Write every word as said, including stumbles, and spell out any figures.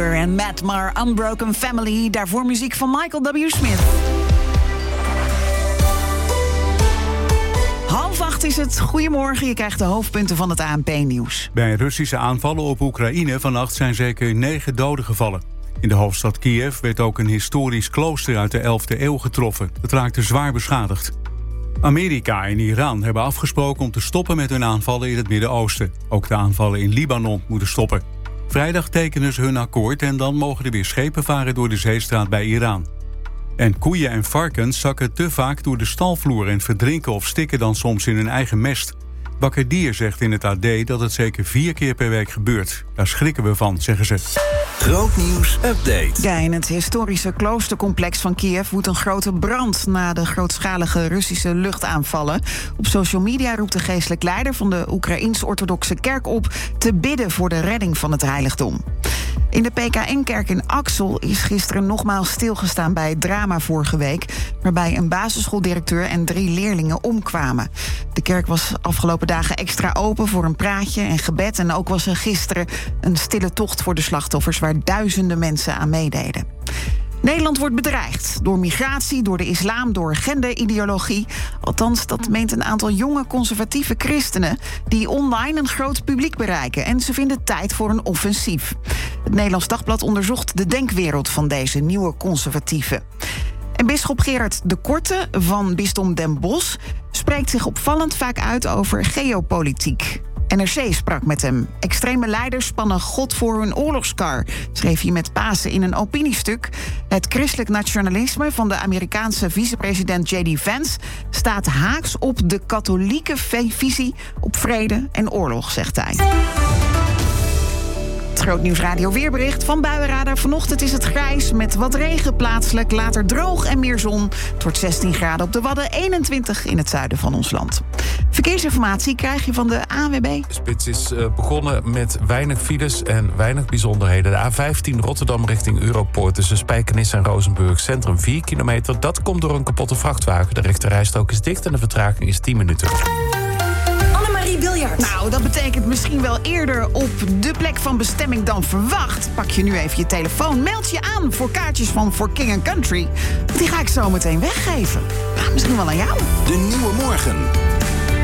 En Matt Mar, Unbroken Family. Daarvoor muziek van Michael W. Smith. Half acht is het. Goedemorgen, je krijgt de hoofdpunten van het A N P-nieuws. Bij Russische aanvallen op Oekraïne vannacht zijn zeker negen doden gevallen. In de hoofdstad Kiev werd ook een historisch klooster uit de elfde eeuw getroffen. Het raakte zwaar beschadigd. Amerika en Iran hebben afgesproken om te stoppen met hun aanvallen in het Midden-Oosten. Ook de aanvallen in Libanon moeten stoppen. Vrijdag tekenen ze hun akkoord en dan mogen er weer schepen varen door de zeestraat bij Iran. En koeien en varkens zakken te vaak door de stalvloer en verdrinken of stikken dan soms in hun eigen mest. Wakker Dier zegt in het A D dat het zeker vier keer per week gebeurt. Daar schrikken we van, zeggen ze. Grootnieuws update. Ja, in het historische kloostercomplex van Kiev woedt een grote brand na de grootschalige Russische luchtaanvallen. Op social media roept de geestelijk leider van de Oekraïens-orthodoxe kerk op te bidden voor de redding van het heiligdom. In de P K N-kerk in Axel is gisteren nogmaals stilgestaan bij het drama vorige week, waarbij een basisschooldirecteur en drie leerlingen omkwamen. De kerk was afgelopen dagen extra open voor een praatje en gebed. En ook was er gisteren een stille tocht voor de slachtoffers waar duizenden mensen aan meededen. Nederland wordt bedreigd door migratie, door de islam, door genderideologie. Althans, dat meent een aantal jonge conservatieve christenen die online een groot publiek bereiken. En ze vinden tijd voor een offensief. Het Nederlands Dagblad onderzocht de denkwereld van deze nieuwe conservatieven. En bisschop Gerard de Korte van bisdom Den Bosch spreekt zich opvallend vaak uit over geopolitiek. N R C sprak met hem. Extreme leiders spannen God voor hun oorlogskar, schreef hij met Pasen in een opiniestuk. Het christelijk nationalisme van de Amerikaanse vicepresident J D Vance staat haaks op de katholieke visie op vrede en oorlog, zegt hij. Het Grootnieuws Radio weerbericht van Buienradar. Vanochtend is het grijs met wat regen plaatselijk. Later droog en meer zon. Het wordt zestien graden op de Wadden, eenentwintig in het zuiden van ons land. Verkeersinformatie krijg je van de A N W B. De spits is uh, begonnen met weinig files en weinig bijzonderheden. De A vijftien Rotterdam richting Europoort tussen Spijkenisse en Rozenburg. Centrum vier kilometer. Dat komt door een kapotte vrachtwagen. De rechterrijstrook is dicht en de vertraging is tien minuten. Biljart. Nou, dat betekent misschien wel eerder op de plek van bestemming dan verwacht. Pak je nu even je telefoon, meld je aan voor kaartjes van For King and Country. Die ga ik zo meteen weggeven. Nou, misschien wel aan jou. De Nieuwe Morgen.